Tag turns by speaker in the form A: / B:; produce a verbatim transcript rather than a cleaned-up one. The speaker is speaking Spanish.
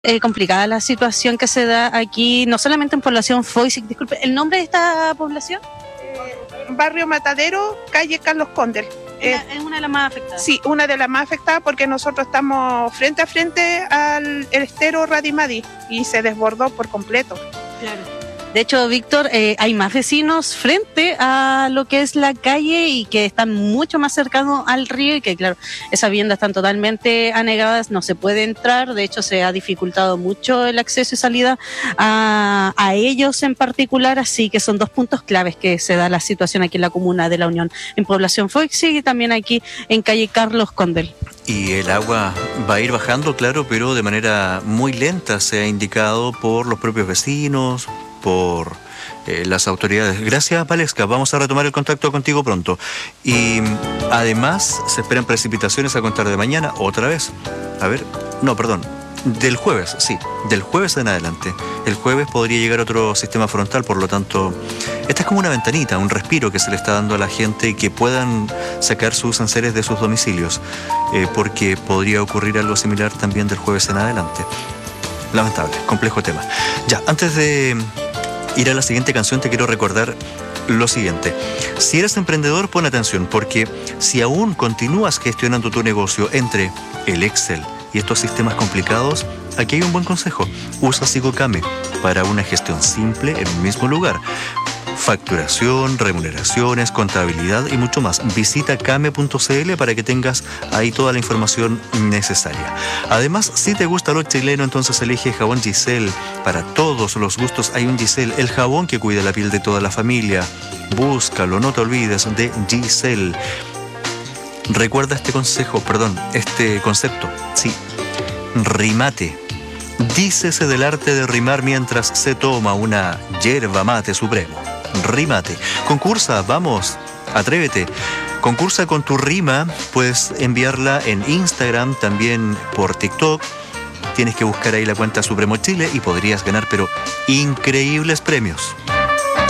A: Eh, complicada la situación que se da aquí, no solamente en población Foix. Disculpe, ¿el nombre de esta población?
B: Eh, barrio Matadero, calle Carlos Condel.
A: Eh, ¿Es una de las más afectadas?
B: Sí, una de las más afectadas porque nosotros estamos frente a frente al el estero Radimadi y se desbordó por completo.
A: Claro. De hecho, Víctor, eh, hay más vecinos frente a lo que es la calle y que están mucho más cercanos al río y que, claro, esas viviendas están totalmente anegadas, no se puede entrar. De hecho, se ha dificultado mucho el acceso y salida a, a ellos en particular, así que son dos puntos claves que se da la situación aquí en la comuna de La Unión, en población Foix y también aquí en calle Carlos Condel.
C: Y el agua va a ir bajando, claro, pero de manera muy lenta, se ha indicado por los propios vecinos, por eh, las autoridades. Gracias, Valesca. Vamos a retomar el contacto contigo pronto. Y además se esperan precipitaciones a contar de mañana, otra vez. A ver, no, perdón. Del jueves, sí, del jueves en adelante. El jueves podría llegar otro sistema frontal, por lo tanto, esta es como una ventanita, un respiro que se le está dando a la gente y que puedan sacar sus enseres de sus domicilios, eh, porque podría ocurrir algo similar también del jueves en adelante. Lamentable, complejo tema. Ya, antes de ir a la siguiente canción, te quiero recordar lo siguiente. Si eres emprendedor, pon atención, porque si aún continúas gestionando tu negocio entre el Excel y estos sistemas complicados, aquí hay un buen consejo. Usa Sigocame para una gestión simple en un mismo lugar. Facturación, remuneraciones, contabilidad y mucho más. Visita came punto cl para que tengas ahí toda la información necesaria. Además, si te gusta lo chileno, entonces elige jabón Giselle. Para todos los gustos hay un Giselle, el jabón que cuida la piel de toda la familia. Búscalo, no te olvides de Giselle. Recuerda este consejo, perdón, este concepto. Sí, rimate. Dícese del arte de rimar mientras se toma una yerba mate supremo. Rímate. Concursa, vamos, atrévete. Concursa con tu rima, puedes enviarla en Instagram, también por TikTok. Tienes que buscar ahí la cuenta Supremo Chile y podrías ganar, pero increíbles premios.